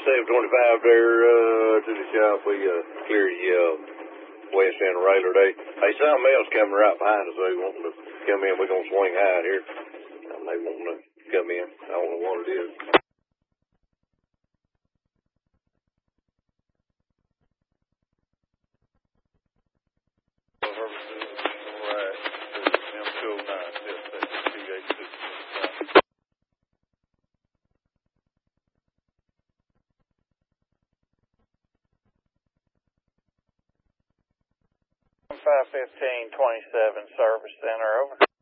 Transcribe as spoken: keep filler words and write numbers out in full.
seven twenty-five there uh, to the shop. We uh, cleared the uh, west end of Railer Day. Hey, something else coming right behind us. They wanting to come in. We're going to swing high here. Um, they wanting to come in. I don't know what it is. five fifteen twenty-seven Service Center, over.